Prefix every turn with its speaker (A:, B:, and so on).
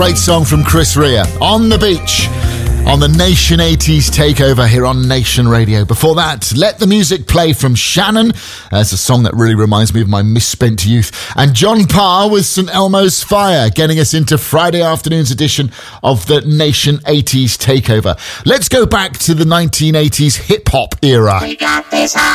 A: great song from Chris Rea, On the Beach, on the Nation 80s Takeover here on Nation Radio. Before that, Let the Music Play from Shannon. It's a song that really reminds me of my misspent youth. And John Parr with St Elmo's Fire, getting us into Friday afternoon's edition of the Nation 80s Takeover. Let's go back to the 1980s hip-hop era.
B: We got this